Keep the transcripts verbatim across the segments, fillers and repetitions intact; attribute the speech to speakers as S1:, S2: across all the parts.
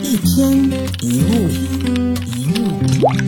S1: 一天一物，一物。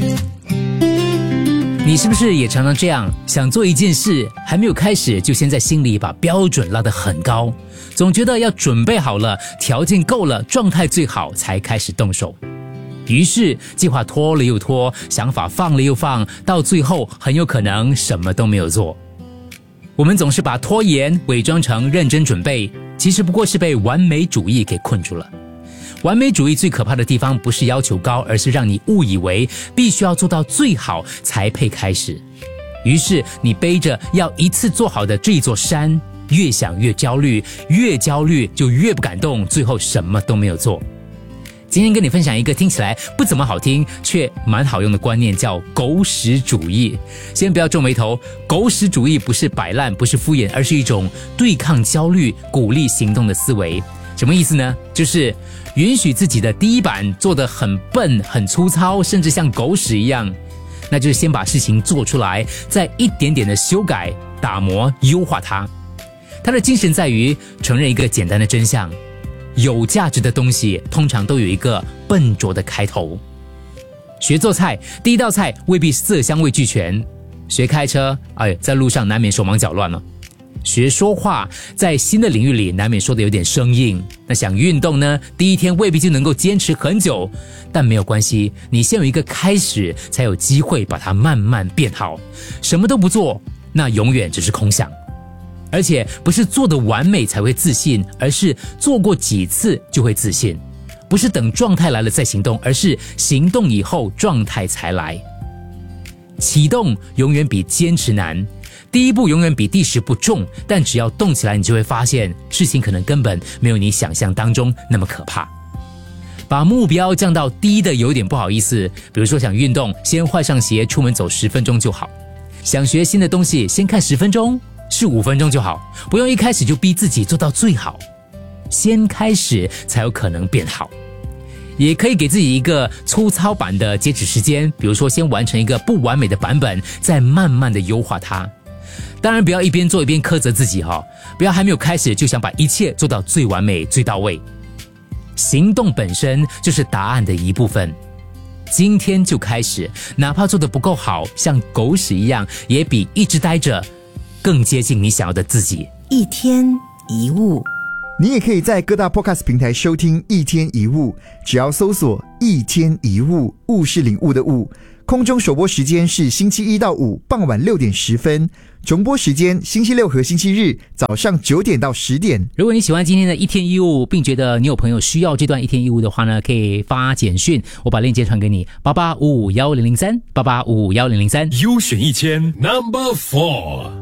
S2: 你是不是也常常这样，想做一件事，还没有开始，就先在心里把标准拉得很高，总觉得要准备好了，条件够了，状态最好才开始动手。于是计划拖了又拖，想法放了又放，到最后很有可能什么都没有做。我们总是把拖延伪装成认真准备，其实不过是被完美主义给困住了。完美主义最可怕的地方不是要求高，而是让你误以为必须要做到最好才配开始。于是你背着要一次做好的这一座山，越想越焦虑，越焦虑就越不敢动，最后什么都没有做。今天跟你分享一个听起来不怎么好听却蛮好用的观念，叫狗屎主义。先不要皱眉头，狗屎主义不是摆烂，不是敷衍，而是一种对抗焦虑、鼓励行动的思维。什么意思呢？就是允许自己的第一版做得很笨、很粗糙，甚至像狗屎一样，那就是先把事情做出来，再一点点的修改、打磨、优化它。它的精神在于承认一个简单的真相，有价值的东西通常都有一个笨拙的开头。学做菜，第一道菜未必色香味俱全；学开车，哎，在路上难免手忙脚乱了。学说话，在新的领域里难免说的有点生硬。那想运动呢，第一天未必就能够坚持很久，但没有关系，你先有一个开始，才有机会把它慢慢变好。什么都不做，那永远只是空想。而且不是做得完美才会自信，而是做过几次就会自信。不是等状态来了再行动，而是行动以后状态才来。启动永远比坚持难，第一步永远比第十步重，但只要动起来，你就会发现事情可能根本没有你想象当中那么可怕。把目标降到低的有点不好意思，比如说想运动，先换上鞋出门走十分钟就好；想学新的东西，先看十分钟，是五分钟就好，不用一开始就逼自己做到最好。先开始才有可能变好。也可以给自己一个粗糙版的截止时间，比如说先完成一个不完美的版本，再慢慢的优化它。当然不要一边做一边苛责自己哈，不要还没有开始就想把一切做到最完美最到位。行动本身就是答案的一部分，今天就开始，哪怕做得不够好，像狗屎一样，也比一直待着更接近你想要的自己。
S1: 一天一物。
S3: 你也可以在各大 podcast 平台收听一天一物，只要搜索一天一物，物是领悟的物。空中首播时间是星期一到五傍晚六点十分，重播时间星期六和星期日早上九点到十点。
S2: 如果你喜欢今天的一天一物，并觉得你有朋友需要这段一天一物的话呢，可以发简讯，我把链接传给你，八八五五一零零三，八八五五一零零三，
S4: 优选一千 number four。